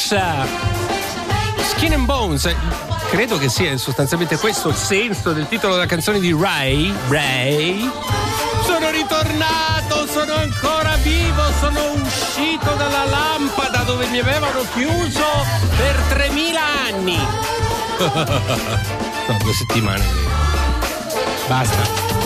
Skin and Bones. Credo che sia sostanzialmente questo il senso del titolo della canzone di Ray. Sono ritornato, sono ancora vivo, sono uscito dalla lampada dove mi avevano chiuso per 3000 anni. No, 2 settimane. Basta.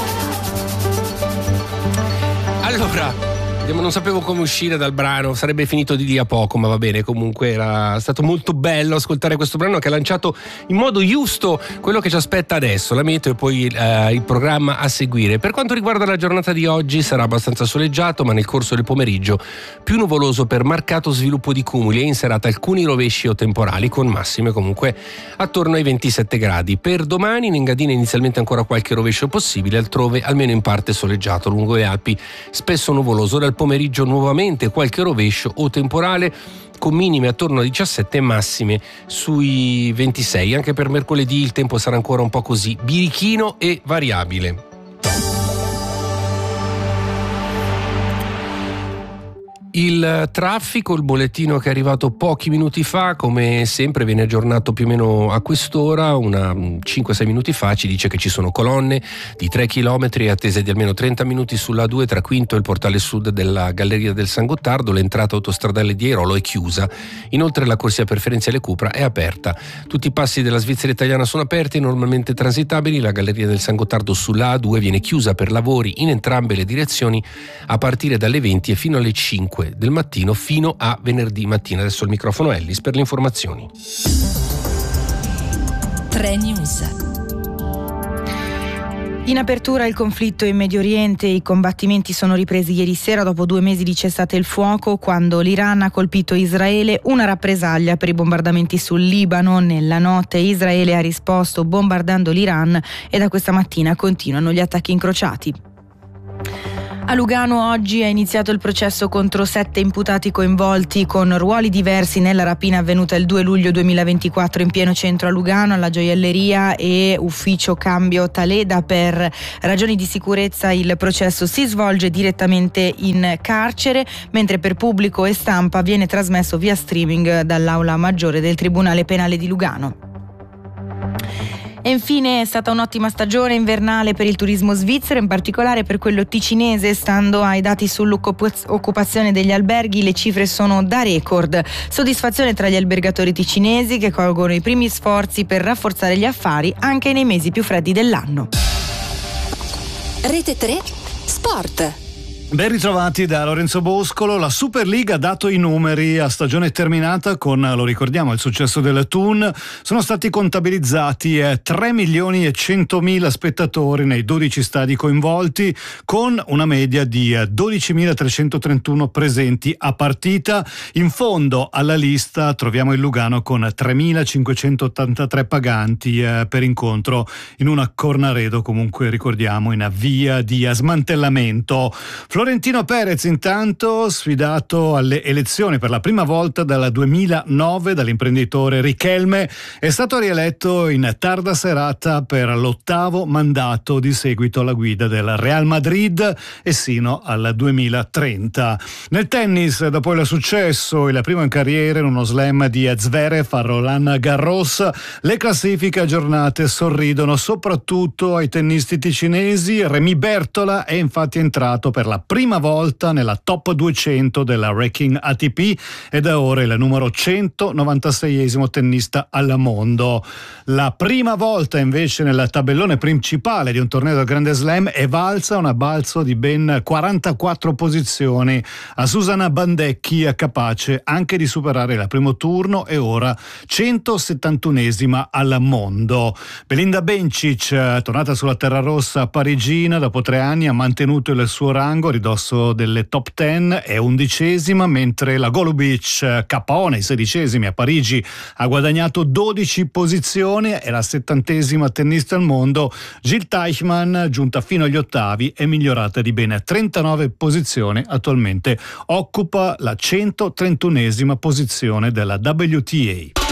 Allora, non sapevo come uscire dal brano, sarebbe finito di lì a poco, ma va bene, comunque era stato molto bello ascoltare questo brano che ha lanciato in modo giusto quello che ci aspetta adesso, la meteo e poi il programma a seguire. Per quanto riguarda la giornata di oggi sarà abbastanza soleggiato, ma nel corso del pomeriggio più nuvoloso per marcato sviluppo di cumuli e in serata alcuni rovesci o temporali con massime comunque attorno ai 27 gradi. Per domani in Engadina inizialmente ancora qualche rovescio possibile, altrove almeno in parte soleggiato, lungo le Alpi spesso nuvoloso, dal pomeriggio nuovamente qualche rovescio o temporale con minime attorno a 17 e massime sui 26. Anche per mercoledì il tempo sarà ancora un po' così birichino e variabile. Il traffico, il bollettino che è arrivato pochi minuti fa, come sempre viene aggiornato più o meno a quest'ora, 5-6 minuti fa ci dice che ci sono colonne di 3 km attese di almeno 30 minuti sulla A2 tra Quinto e il portale sud della Galleria del San Gottardo. L'entrata autostradale di Airolo è chiusa, inoltre la corsia preferenziale Cupra è aperta. Tutti i passi della Svizzera italiana sono aperti e normalmente transitabili. La Galleria del San Gottardo sulla A2 viene chiusa per lavori in entrambe le direzioni a partire dalle 20 e fino alle 5 del mattino fino a venerdì mattina. Adesso il microfono a Ellis per le informazioni. 3 News. In apertura il conflitto in Medio Oriente. I combattimenti sono ripresi ieri sera dopo 2 mesi di cessate il fuoco, quando l'Iran ha colpito Israele, una rappresaglia per i bombardamenti sul Libano. Nella notte Israele ha risposto bombardando l'Iran e da questa mattina continuano gli attacchi incrociati. A Lugano oggi è iniziato il processo contro 7 imputati coinvolti con ruoli diversi nella rapina avvenuta il 2 luglio 2024 in pieno centro a Lugano, alla gioielleria e ufficio cambio Taleda. Per ragioni di sicurezza il processo si svolge direttamente in carcere, mentre per pubblico e stampa viene trasmesso via streaming dall'aula maggiore del Tribunale Penale di Lugano. E infine è stata un'ottima stagione invernale per il turismo svizzero, in particolare per quello ticinese. Stando ai dati sull'occupazione degli alberghi, le cifre sono da record. Soddisfazione tra gli albergatori ticinesi, che colgono i primi sforzi per rafforzare gli affari anche nei mesi più freddi dell'anno. Rete 3 Sport. Ben ritrovati da Lorenzo Boscolo. La Superliga ha dato i numeri a stagione terminata con, lo ricordiamo, il successo del Thun. Sono stati contabilizzati 3.100.000 spettatori nei 12 stadi coinvolti, con una media di 12.331 presenti a partita. In fondo alla lista troviamo il Lugano con 3.583 paganti per incontro in una Cornaredo, comunque ricordiamo, in via di smantellamento. Florentino Perez intanto sfidato alle elezioni per la prima volta dal 2009 dall'imprenditore Richelme, è stato rieletto in tarda serata per l'8º mandato di seguito alla guida del Real Madrid e sino al 2030. Nel tennis, dopo il successo, il primo in carriera in uno slam di Zverev a Roland Garros, le classifiche aggiornate sorridono soprattutto ai tennisti ticinesi. Rémi Bertola è infatti entrato per la prima volta nella top 200 della ranking ATP ed è ora il numero 196esimo tennista al mondo. La prima volta invece nel tabellone principale di un torneo del Grande Slam è valsa una balzo di ben 44 posizioni a Susanna Bandecchi, capace anche di superare il primo turno e ora 171esima al mondo. Belinda Bencic, tornata sulla terra rossa parigina dopo 3 anni, ha mantenuto il suo rango a ridosso delle top 10, è 11esima, mentre la Golubic, KO nei 16esimi a Parigi, ha guadagnato 12 posizioni, è la 70esima tennista al mondo. Jil Teichmann, giunta fino agli ottavi, è migliorata di ben 39 posizioni, attualmente occupa la 131esima posizione della WTA.